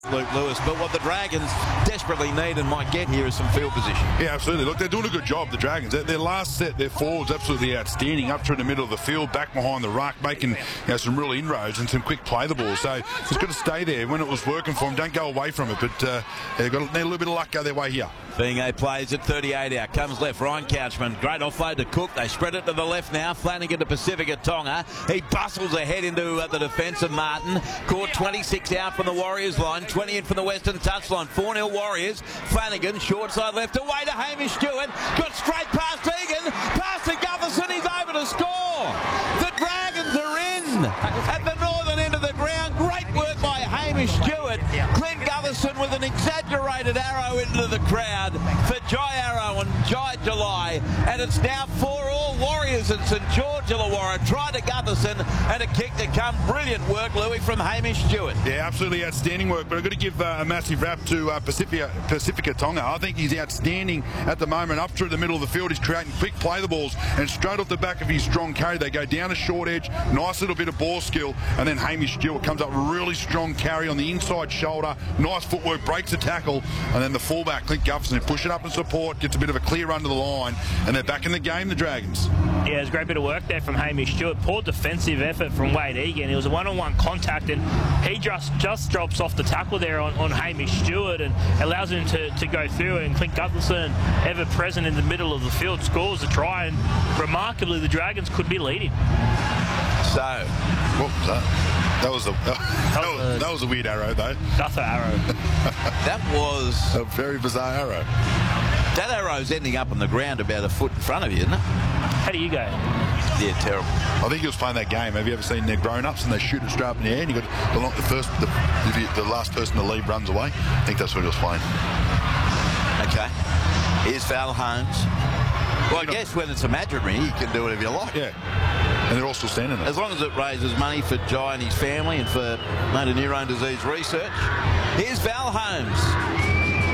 Luke Lewis, but what the Dragons desperately need and might get here is some field position. Yeah, absolutely. Look, they're doing a good job, the Dragons. Their last set, their forwards absolutely outstanding, up through the middle of the field, back behind the ruck, making some real inroads and some quick play the ball. So it's got to stay there when it was working for them. Don't go away from it, but they need a little bit of luck go their way here. Fingo plays at 38 out, comes left, Ryan Couchman, great offload to Cook, they spread it to the left now, Flanagan to Pacifica Tonga, he bustles ahead into the defence of Martin, caught 26 out from the Warriors line, 20 in from the Western touchline, 4-0 Warriors, Flanagan, short side left, away to Hamish Stewart, got straight past Egan, past to Gutherson, he's over to score! The Dragons are in at the northern end of the ground, great work by Hamish Stewart, Clint Gutherson with an exaggerated arrow into the crowd for Jai Arrow and Jai July, and it's now 4-all Warriors and St George Illawarra. Try to Gutherson and a kick to come. Brilliant work, Louis, from Hamish Stewart. Yeah, absolutely outstanding work, but I've got to give a massive rap to Pacifica Tonga. I think he's outstanding at the moment. Up through the middle of the field, he's creating quick play the balls, and straight off the back of his strong carry, they go down a short edge, nice little bit of ball skill, and then Hamish Stewart comes up really strong carry on the inside shoulder, nice footwork, breaks the tackle, and then the fullback, Clint Gutherson, push it up and support, gets a bit of a clear run to the line, and they're back in the game, the Dragons. Yeah, it was a great bit of work there from Hamish Stewart. Poor defensive effort from Wade Egan. It was a one-on-one contact, and he just drops off the tackle there on Hamish Stewart and allows him to go through, and Clint Gutherson, ever present in the middle of the field, scores a try, and remarkably the Dragons could be leading. So, what was that? That was a weird arrow, though. Guther arrow. That was a very bizarre arrow. That arrow's ending up on the ground about a foot in front of you, isn't it? How do you go? Yeah, terrible. I think he was playing that game. Have you ever seen their grown-ups and they shoot it straight up in the air, and you got the last person to leave runs away? I think that's what he was playing. Okay. Here's Val Holmes. Well, I guess when it's imaginary, you can do whatever you like. Yeah. And they're all still standing there. As long as it raises money for Jai and his family and for motor neurone disease research. Here's Val Holmes.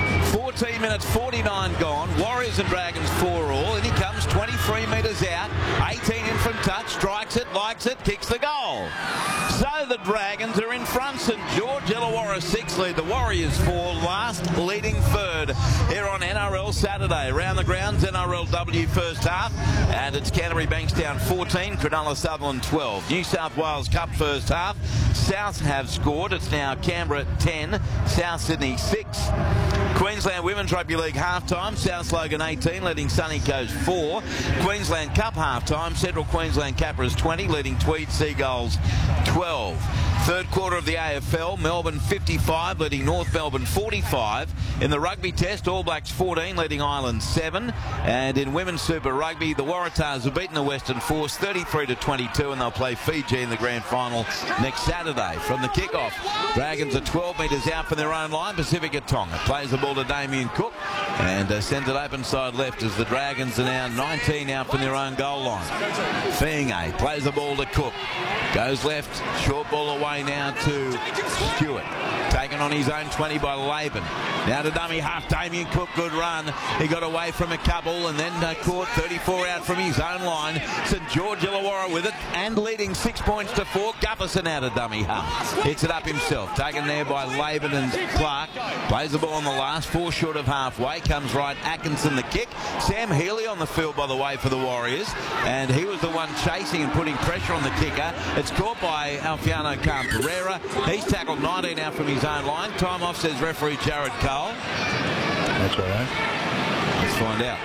14 minutes 49 gone. Warriors and Dragons 4-all. And he comes 23 metres out. 18 in from touch. Strikes it, likes it, kicks the goal. So the Dragons are in front. St George Illawarra 6 lead. The Warriors 4 last, leading third here on NRL Saturday. Around the grounds, NRLW first half. And it's Canterbury Bankstown 14, Cronulla Sutherland 12. New South Wales Cup first half. South have scored. It's now Canberra 10, South Sydney 6. Queensland Women's Rugby League half-time, South Logan 18, leading Sunny Coast 4. Queensland Cup half-time, Central Queensland Capras 20, leading Tweed Seagulls 12. Third quarter of the AFL, Melbourne 55, leading North Melbourne 45. In the rugby test, All Blacks 14, leading Ireland 7. And in Women's Super Rugby, the Waratahs have beaten the Western Force 33-22, and they'll play Fiji in the grand final next Saturday. From the kickoff, Dragons are 12 metres out from their own line. Pacifica Tonga plays the ball to Damien Cook and sends it open side left as the Dragons are now 19 out from their own goal line. Fingo plays the ball to Cook. Goes left, short ball away now to Stewart. Taken on his own 20 by Laban. Now to dummy half, Damien Cook, good run. He got away from a couple and then caught 34 out from his own line. St George Illawarra with it and leading 6 points to 4. Gutherson out of dummy half. Hits it up himself. Taken there by Laban and Clark. Plays the ball on the last, 4 short of halfway. Comes right, Atkinson the kick. Sam Healy on the field, by the way, for the Warriors. And he was the one chasing and putting pressure on the kicker. It's caught by Alfiano Pereira. He's tackled 19 out from his own line. Time off, says referee Jared Cole. That's all right. Let's find out.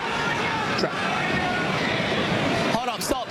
Hold on, stop.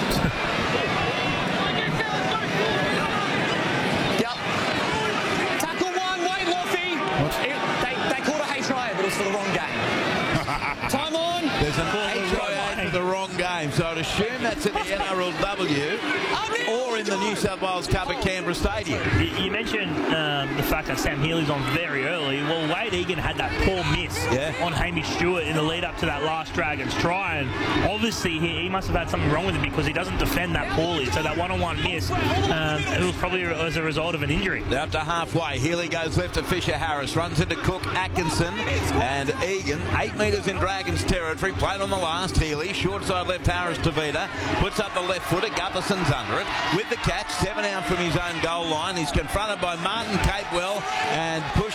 Yep. Tackle 1, Wade Loffy. They called a HIA, but it was for the wrong game. Time on. There's an HIA for the wrong game, so I'd assume that's in the NRLW or in the New South Wales Cup at Canberra Stadium. You mentioned the fact that Sam Healy's on very early. Well, Wade Egan had that poor miss on Hamish Stewart in the lead up to that last Dragons try, and obviously he must have had something wrong with him because he doesn't defend that poorly. So that one-on-one miss, it was probably as a result of an injury. They're up to halfway. Healy goes left to Fisher Harris, runs into Cook, Atkinson and Egan. 8 metres in Dragons territory. Played on the last. Healy short side left. Harris far as Tavita. Puts up the left footer. Gutherson's under it. With the catch, 7 out from his own goal line. He's confronted by Martin Capewell and pushed